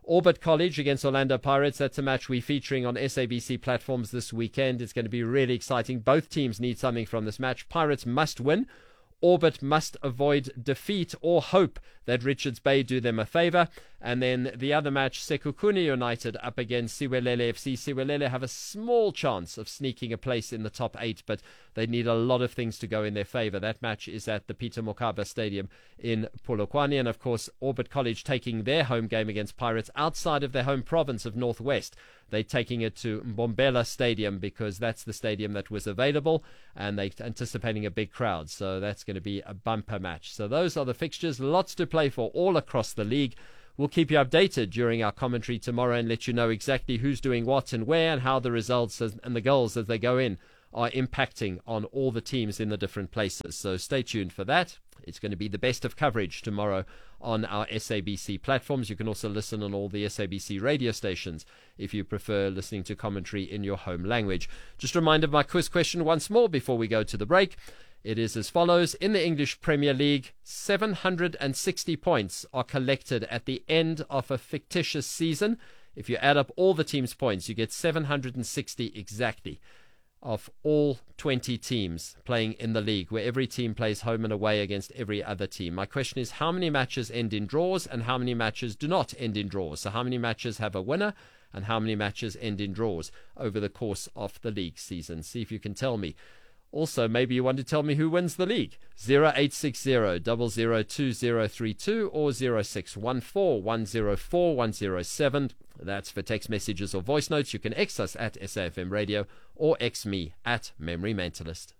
Orbit College against Orlando Pirates. That's a match we're featuring on S A B C platforms this weekend. It's going to be really exciting. Both teams need something from this match. Pirates must win. Orbit must avoid defeat or hope that Richards Bay do them a favour. And then the other match, Sekhukhune United up against Siwelele F C. Siwelele have a small chance of sneaking a place in the top eight, but they need a lot of things to go in their favour. That match is at the Peter Mokaba Stadium in Polokwane. And of course, Orbit College taking their home game against Pirates outside of their home province of Northwest. They're taking it to Mbombela Stadium because that's the stadium that was available, and they're anticipating a big crowd. So that's going to be a bumper match. So those are the fixtures. Lots to play for all across the league. We'll keep you updated during our commentary tomorrow and let you know exactly who's doing what and where and how the results as, and the goals as they go in are impacting on all the teams in the different places. So stay tuned for that. It's going to be the best of coverage tomorrow on our S A B C platforms. You can also listen on all the S A B C radio stations if you prefer listening to commentary in your home language. Just a reminder of my quiz question once more before we go to the break. It is as follows. In the English Premier League, seven hundred sixty points are collected at the end of a fictitious season. If you add up all the teams' points, you get seven hundred sixty exactly of all twenty teams playing in the league, where every team plays home and away against every other team. My question is, how many matches end in draws and how many matches do not end in draws? So how many matches have a winner and how many matches end in draws over the course of the league season? See if you can tell me. Also, maybe you want to tell me who wins the league. zero eight six zero, zero zero two zero three two or zero six one four, one zero four, one zero seven. That's for text messages or voice notes. You can X us at S A F M Radio or X me at Memory Mentalist.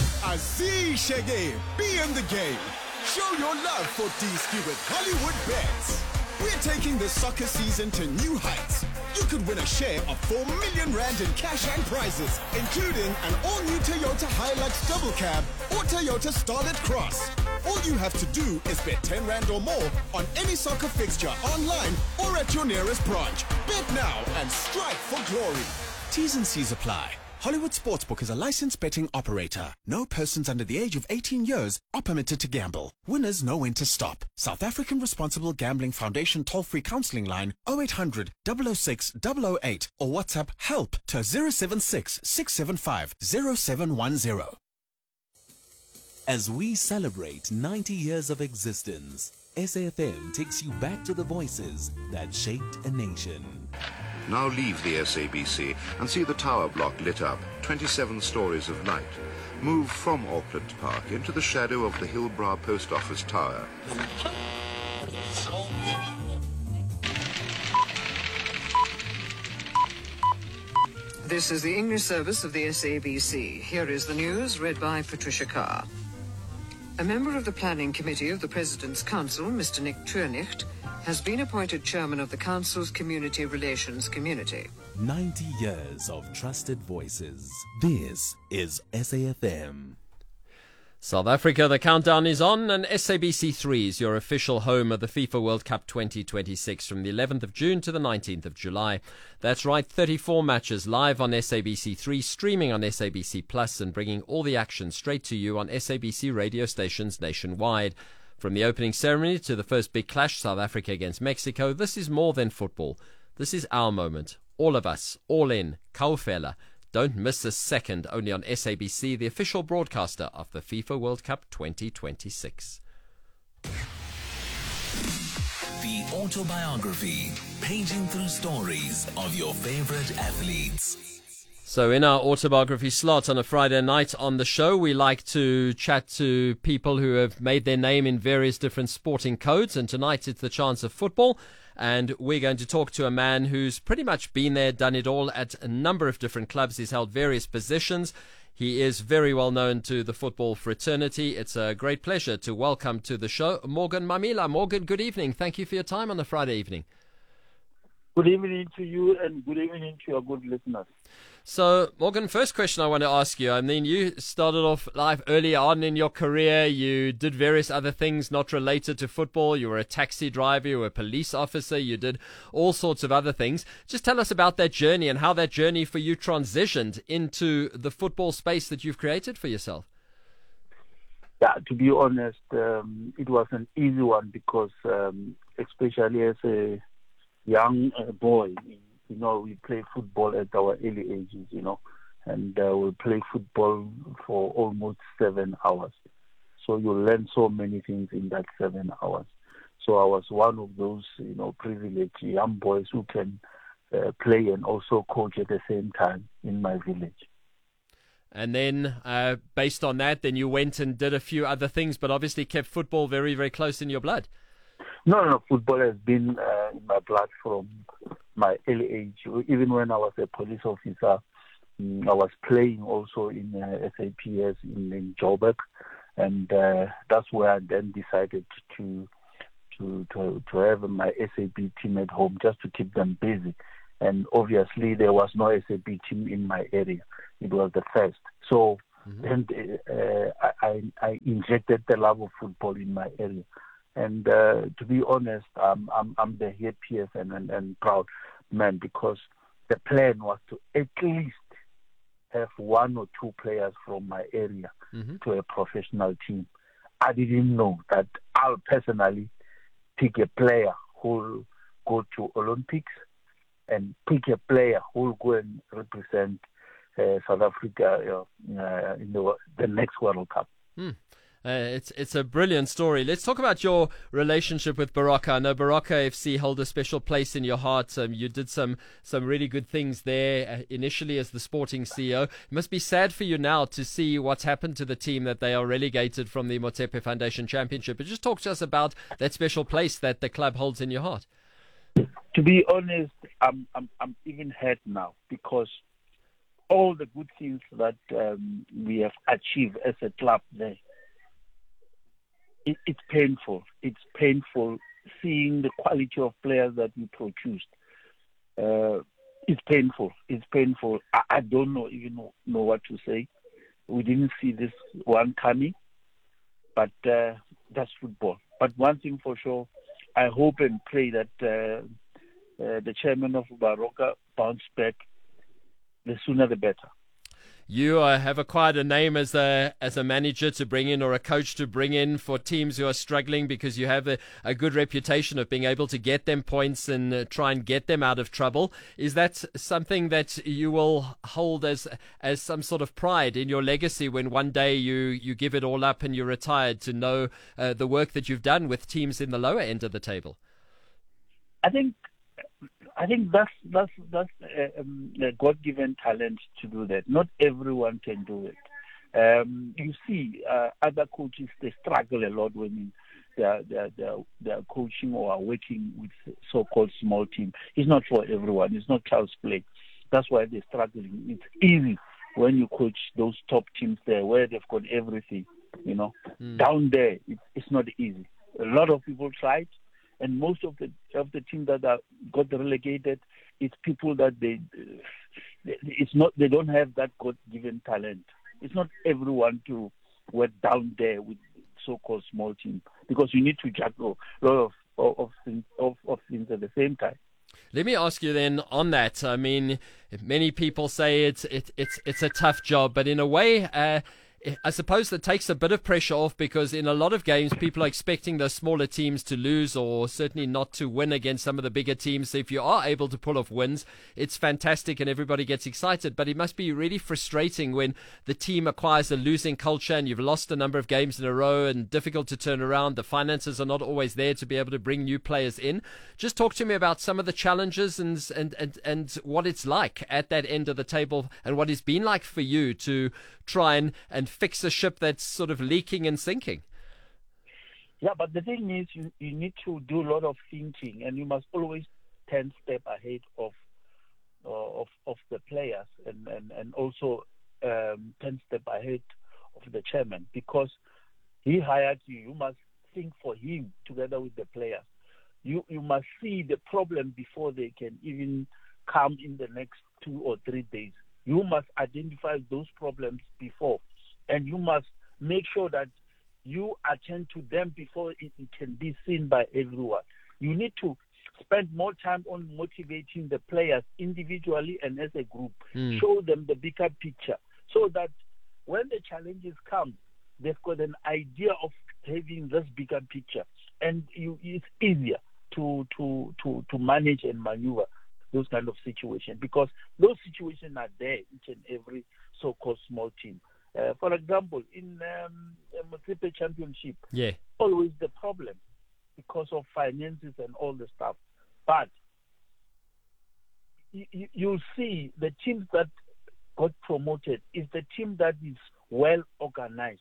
Aziz Shege, be in the game. Show your love for D-Ski with Hollywood Bets. We're taking the soccer season to new heights. You could win a share of four million rand in cash and prizes, including an all-new Toyota Hilux double cab or Toyota Starlet Cross. All you have to do is bet ten rand or more on any soccer fixture online or at your nearest branch. Bet now and strike for glory. T's and C's apply. Hollywood Sportsbook is a licensed betting operator. No persons under the age of eighteen years are permitted to gamble. Winners know when to stop. South African Responsible Gambling Foundation toll-free counseling line oh eight hundred, double oh six, double oh eight or WhatsApp HELP to zero seven six, six seven five, zero seven one zero. As we celebrate ninety years of existence, S A F M takes you back to the voices that shaped a nation. Now leave the S A B C and see the tower block lit up, twenty-seven stories of light. Move from Auckland Park into the shadow of the Hillbrow Post Office Tower. This is the English service of the S A B C. Here is the news, read by Patricia Carr. A member of the Planning Committee of the President's Council, Mister Nick Trunicht, has been appointed chairman of the Council's Community Relations Community. ninety years of trusted voices. This is S A F M. South Africa, the countdown is on, and S A B C three is your official home of the FIFA World Cup twenty twenty-six from the eleventh of June to the nineteenth of July. That's right, thirty-four matches live on S A B C three, streaming on S A B C Plus, and bringing all the action straight to you on S A B C radio stations nationwide. From the opening ceremony to the first big clash, South Africa against Mexico, this is more than football. This is our moment. All of us, all in, Kaufela. Don't miss a second, only on S A B C, the official broadcaster of the FIFA World Cup twenty twenty-six. The autobiography, painting through stories of your favorite athletes. So in our autobiography slot on a Friday night on the show, we like to chat to people who have made their name in various different sporting codes, and tonight it's the chance of football. And we're going to talk to a man who's pretty much been there, done it all at a number of different clubs. He's held various positions. He is very well known to the football fraternity. It's a great pleasure to welcome to the show Morgan Mamila. Morgan, good evening. Thank you for your time on a Friday evening. Good evening to you and good evening to your good listeners. So, Morgan, first question I want to ask you. I mean, you started off life early on in your career. You did various other things not related to football. You were a taxi driver. You were a police officer. You did all sorts of other things. Just tell us about that journey and how that journey for you transitioned into the football space that you've created for yourself. Yeah, to be honest, um, it was an easy one because um, especially as a young uh, boy, you know, we play football at our early ages, you know, and uh, we play football for almost seven hours. So you learn so many things in that seven hours. So I was one of those, you know, privileged young boys who can uh, play and also coach at the same time in my village. And then, uh, based on that, then you went and did a few other things, but obviously kept football very, very close in your blood. No, no, football has been uh, in my blood from my early age. Even when I was a police officer, um, I was playing also in uh, S A P S in, in Joburg, and uh, that's where I then decided to to to to have my S A B team at home just to keep them busy. And obviously, there was no S A B team in my area. It was the first. So mm-hmm. then uh, I, I injected the love of football in my area. And uh, to be honest, I'm, I'm, I'm the happiest and, and, and proud man, because the plan was to at least have one or two players from my area mm-hmm. to a professional team. I didn't know that I'll personally pick a player who will go to Olympics and pick a player who will go and represent uh, South Africa uh, in the, the next World Cup. Hmm. Uh, it's it's a brilliant story. Let's talk about your relationship with Baroka. I know Baroka F C hold a special place in your heart. Um, you did some some really good things there uh, initially as the sporting C E O. It must be sad for you now to see what's happened to the team, that they are relegated from the Motsepe Foundation Championship. But just talk to us about that special place that the club holds in your heart. To be honest, I'm I'm, I'm even hurt now, because all the good things that um, we have achieved as a club there, it, it's painful. It's painful seeing the quality of players that we produced. Uh, it's painful. It's painful. I, I don't know even know, know what to say. We didn't see this one coming, but uh, that's football. But one thing for sure, I hope and pray that uh, uh, the chairman of Baroka bounce back. The sooner the better. You uh, have acquired a name as a as a manager to bring in, or a coach to bring in, for teams who are struggling, because you have a, a good reputation of being able to get them points and uh, try and get them out of trouble. Is that something that you will hold as as some sort of pride in your legacy when one day you, you give it all up and you're retired, to know uh, the work that you've done with teams in the lower end of the table? I think I think that's that's that's a, um, a God-given talent to do that. Not everyone can do it. Um, you see, uh, other coaches, they struggle a lot when they're, they're, they're, they're coaching or are working with so-called small team. It's not for everyone. It's not child's play. That's why they're struggling. It's easy when you coach those top teams there, where they've got everything. You know, mm. down there, it's, it's not easy. A lot of people tried. And most of the of the team that are, got relegated, it's people that they, it's not they don't have that God-given talent. It's not everyone to work down there with so-called small team, because you need to juggle a lot of of, of things of, of things at the same time. Let me ask you then on that. I mean, many people say it's it, it's it's a tough job, but in a way, Uh, I suppose that takes a bit of pressure off, because in a lot of games people are expecting the smaller teams to lose, or certainly not to win against some of the bigger teams. So if you are able to pull off wins, it's fantastic and everybody gets excited. But it must be really frustrating when the team acquires a losing culture and you've lost a number of games in a row and difficult to turn around. The finances are not always there to be able to bring new players in. Just talk to me about some of the challenges and and, and, and what it's like at that end of the table, and what it's been like for you to try and, and fix a ship that's sort of leaking and sinking. Yeah, but the thing is, you, you need to do a lot of thinking, and you must always ten step ahead of uh, of of the players, and and and also um, ten step ahead of the chairman, because he hired you. You must think for him together with the players. You you must see the problem before they can even come in the next two or three days. You must identify those problems before, and you must make sure that you attend to them before it, it can be seen by everyone. You need to spend more time on motivating the players individually and as a group. Mm. Show them the bigger picture, so that when the challenges come, they've got an idea of having this bigger picture, and you, it's easier to to to to manage and maneuver those kind of situations, because those situations are there each and every so-called small team. Uh, for example, in um, the Motsepe Championship, yeah, always the problem because of finances and all the stuff. But you, you, you'll see the teams that got promoted is the team that is well organized.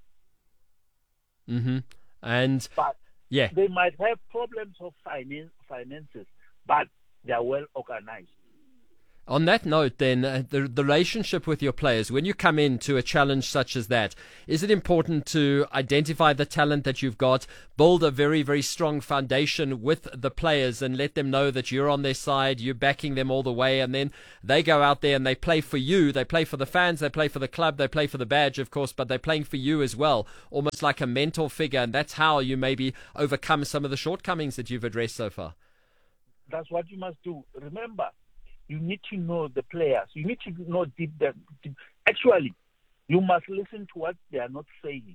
Mm-hmm. And but yeah, they might have problems of finance, finances, but they are well organized. On that note, then, uh, the, the relationship with your players, when you come into a challenge such as that, is it important to identify the talent that you've got, build a very, very strong foundation with the players and let them know that you're on their side, you're backing them all the way, and then they go out there and they play for you, they play for the fans, they play for the club, they play for the badge, of course, but they're playing for you as well, almost like a mentor figure, and that's how you maybe overcome some of the shortcomings that you've addressed so far. That's what you must do. Remember, you need to know the players. You need to know deep down. Actually, you must listen to what they are not saying.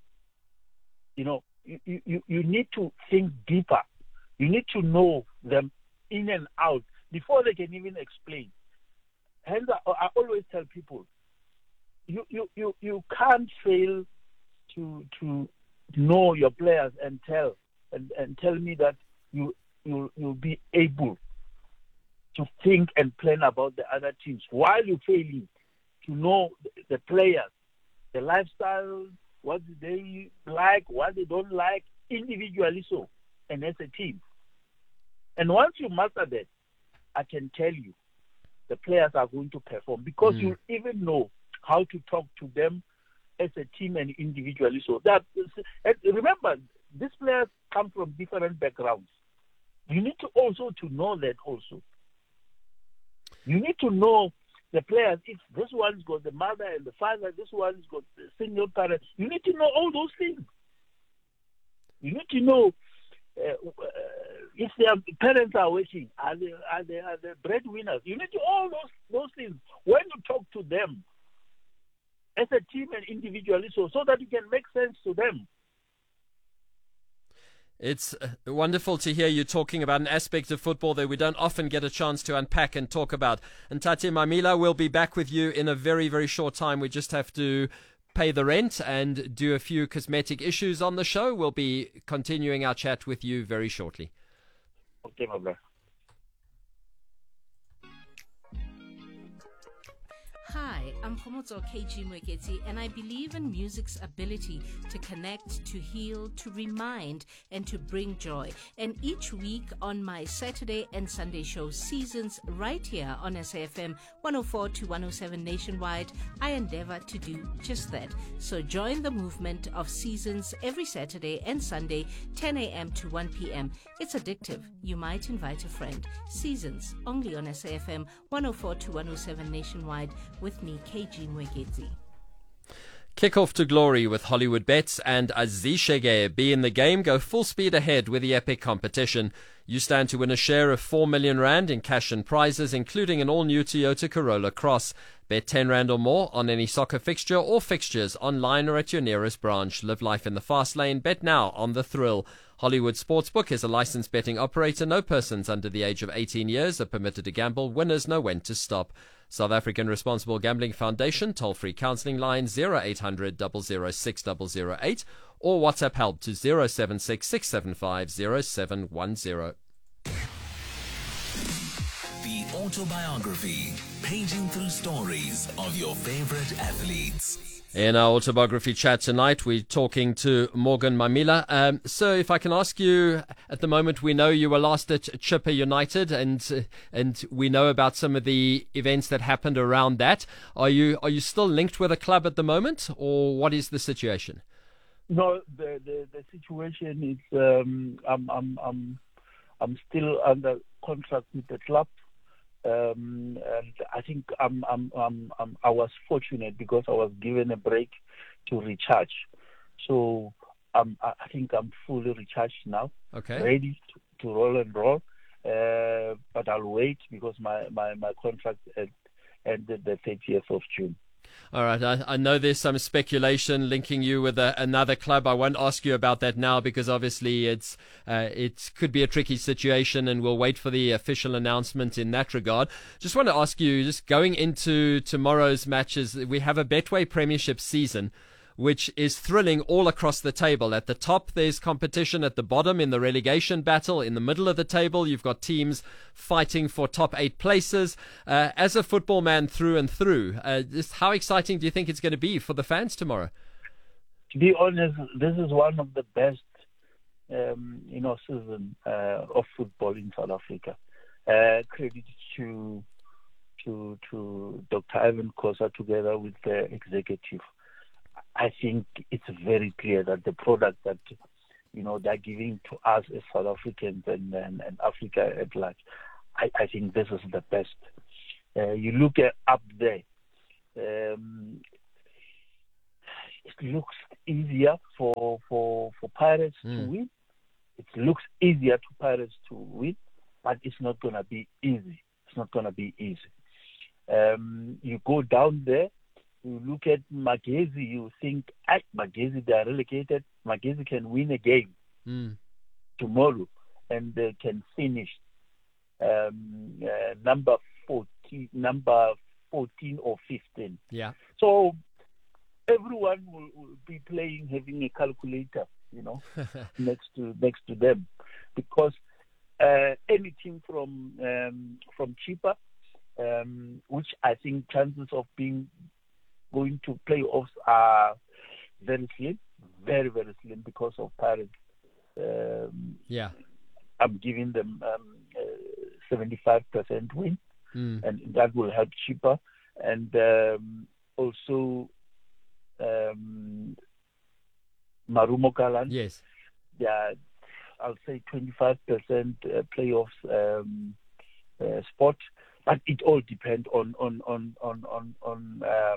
You know, you, you, you need to think deeper. You need to know them in and out before they can even explain. Hence, I, I always tell people, you, you, you, you can't fail to to know your players and tell and, and tell me that you you you'll be able to think and plan about the other teams while you're failing to know the players, the lifestyle, what they like, what they don't like, individually so, and as a team. And once you master that, I can tell you the players are going to perform, because mm. you even know how to talk to them as a team and individually so. That, and remember, these players come from different backgrounds. You need to also to know that also. You need to know the players. If this one's got the mother and the father, this one's got the single parent. You need to know all those things. You need to know uh, uh, if their parents are working, are they are they are they breadwinners? You need to all those those things when you talk to them as a team and individually, so so that you can make sense to them. It's wonderful to hear you talking about an aspect of football that we don't often get a chance to unpack and talk about. And Tate Mamila, will be back with you in a very, very short time. We just have to pay the rent and do a few cosmetic issues on the show. We'll be continuing our chat with you very shortly. Okay, my brother. Hi, I'm Khomotso K G Mweketi, and I believe in music's ability to connect, to heal, to remind, and to bring joy. And each week on my Saturday and Sunday show Seasons, right here on S A F M one oh four to one oh seven nationwide, I endeavor to do just that. So join the movement of Seasons every Saturday and Sunday, ten a.m. to one p.m. It's addictive. You might invite a friend. Seasons, only on S A F M one oh four to one oh seven nationwide, with me, K G Mweketi. Kick off to glory with Hollywood Bets and Azishege. Be in the game, go full speed ahead with the epic competition. You stand to win a share of four million rand in cash and prizes, including an all-new Toyota Corolla Cross. Bet ten rand or more on any soccer fixture or fixtures online or at your nearest branch. Live life in the fast lane. Bet now on the thrill. Hollywood Sportsbook is a licensed betting operator. No persons under the age of eighteen years are permitted to gamble. Winners know when to stop. South African Responsible Gambling Foundation toll-free counselling line zero eight hundred, zero zero six, zero zero eight or WhatsApp help to zero seven six, six seven five, zero seven one zero. The Autobiography, paging through stories of your favorite athletes. In our autobiography chat tonight, we're talking to Morgan Mamila. Um, so if I can ask you, at the moment we know you were last at Chippa United, and uh, and we know about some of the events that happened around that. Are you are you still linked with a club at the moment, or what is the situation? No, the the, the situation is um, I'm I'm I'm I'm still under contract with the club. Um, and I think I'm, I'm, I'm, I'm, I was fortunate because I was given a break to recharge. So um, I, I think I'm fully recharged now, okay, ready to, to roll and roll. Uh, but I'll wait because my, my, my contract ended the thirtieth of June. All right, I, I know there's some speculation linking you with a, another club. I won't ask you about that now because obviously it's uh, it could be a tricky situation, and we'll wait for the official announcement in that regard. Just want to ask you, just going into tomorrow's matches, we have a Betway Premiership season, which is thrilling all across the table. At the top, there's competition. At the bottom, in the relegation battle, in the middle of the table, you've got teams fighting for top eight places. Uh, as a football man through and through, uh, just how exciting do you think it's going to be for the fans tomorrow? To be honest, this is one of the best, um, you know, season uh, of football in South Africa. Uh, credit to to to Doctor Ivan Khosa together with the executive. I think it's very clear that the product that, you know, they're giving to us as South Africans and, and, and Africa at large, I, I think this is the best. Uh, you look at up there, um, it looks easier for, for, for Pirates mm. to win. It looks easier to Pirates to win, but it's not going to be easy. It's not going to be easy. Um, you go down there, you look at Magezi, you think, ah, Magezi, they are relegated. Magezi can win a game mm. tomorrow and they can finish um, uh, number fourteen, number fourteen or fifteen. Yeah. So everyone will, will be playing, having a calculator, you know, next to next to them, because uh, any team from um, from Chippa, um, which I think chances of being going to playoffs are very slim, very, very slim because of Pirates. Um, yeah. I'm giving them um, uh, seventy-five percent win, mm. and that will help Chippa. And um, also um, Marumo Kalan. Yes. They are, I'll say, twenty-five percent uh, playoffs um, uh, spot. But it all depends on, on, on, on, on, on um,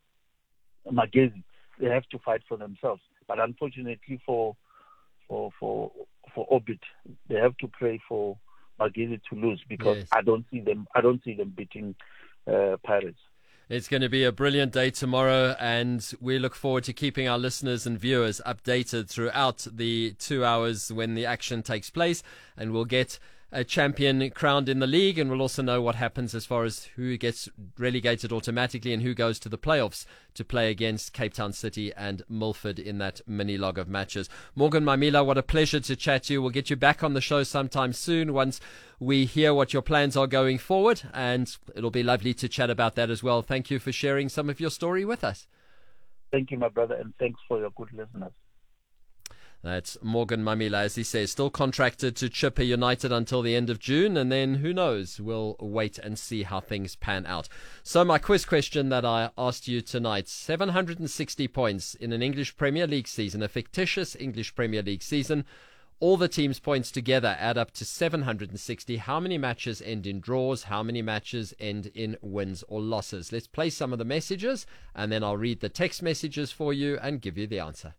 Magezi. They have to fight for themselves, but unfortunately for for for for Orbit, they have to pray for Magezi to lose, because yes. I don't see them. I don't see them beating uh, Pirates. It's going to be a brilliant day tomorrow, and we look forward to keeping our listeners and viewers updated throughout the two hours when the action takes place, and we'll get a champion crowned in the league, and we'll also know what happens as far as who gets relegated automatically and who goes to the playoffs to play against Cape Town City and Milford in that mini log of matches. Morgan Mamila, what a pleasure to chat to you. We'll get you back on the show sometime soon once we hear what your plans are going forward, and it'll be lovely to chat about that as well. Thank you for sharing some of your story with us. Thank you, my brother, and thanks for your good listeners. That's Morgan Mamila, as he says, still contracted to Chippa United until the end of June, and then who knows, we'll wait and see how things pan out. So my quiz question that I asked you tonight, seven hundred sixty points in an English Premier League season, a fictitious English Premier League season. All the teams' points together add up to seven hundred sixty. How many matches end in draws? How many matches end in wins or losses? Let's play some of the messages, and then I'll read the text messages for you and give you the answer.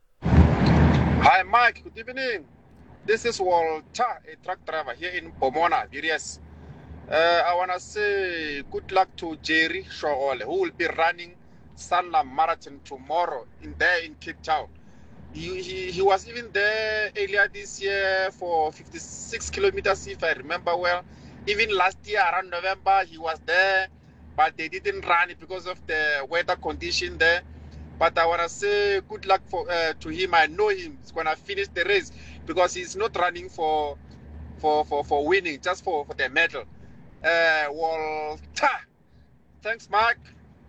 Hi, Mike. Good evening. This is Walter, a truck driver here in Pomona, Virias. Uh, I want to say good luck to Jerry Shogole, who will be running Sanlam Marathon tomorrow in there in Cape Town. He, he, he was even there earlier this year for fifty-six kilometers, if I remember well. Even last year, around November, he was there, but they didn't run it because of the weather condition there. But I want to say good luck for uh, to him. I know him. He's going to finish the race because he's not running for for, for, for winning, just for, for the medal. Uh, Walter. Thanks, Mark.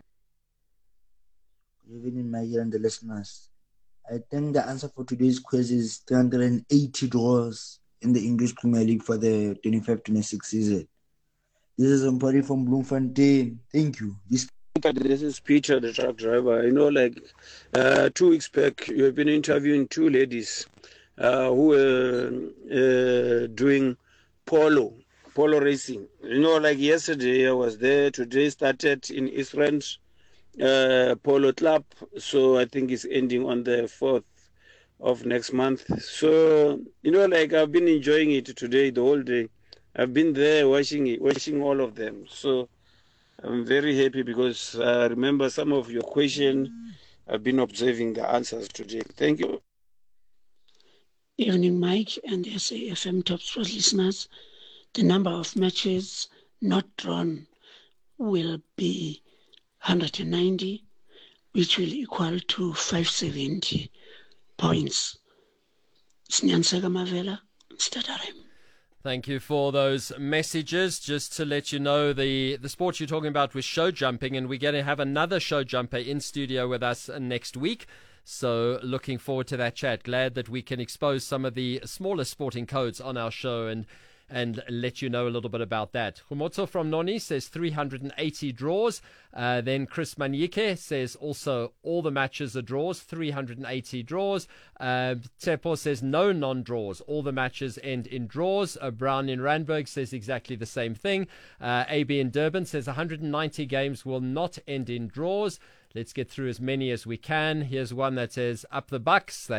Good evening, my and the listeners. I think the answer for today's quiz is three hundred eighty draws in the English Premier League for the twenty-five twenty-six season. This is Mpari from Bloemfontein. Thank you. This This is Peter, the truck driver. I know, like, uh, two weeks back, you have been interviewing two ladies uh, who were uh, doing polo, polo racing. You know, like yesterday I was there, today started in East Rand uh, Polo Club, so I think it's ending on the fourth of next month. So, you know, like I've been enjoying it today, the whole day. I've been there watching it, watching all of them. So, I'm very happy because I uh, remember some of your questions. I've been observing the answers today. Thank you. Evening, Mike and S A F M Top Sports listeners. The number of matches not drawn will be one hundred ninety, which will equal to five hundred seventy points. Snyanseka Mavela, Stadarem. Thank you for those messages. Just to let you know, the, the sport you're talking about was show jumping, and we're going to have another show jumper in studio with us next week. So looking forward to that chat. Glad that we can expose some of the smaller sporting codes on our show and and let you know a little bit about that. Humotso from Noni says three hundred eighty draws. Uh, then Chris Manyike says also all the matches are draws, three hundred eighty draws. Uh, Tsepo says no non-draws. All the matches end in draws. Uh, Brown in Randburg says exactly the same thing. Uh, A B in Durban says one hundred ninety games will not end in draws. Let's get through as many as we can. Here's one that says up the Bucks.